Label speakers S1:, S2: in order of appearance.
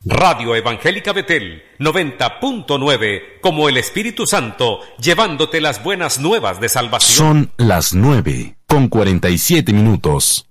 S1: Radio Evangélica Betel 90.9, como el Espíritu Santo, llevándote las buenas nuevas de salvación.
S2: Son las 9:47.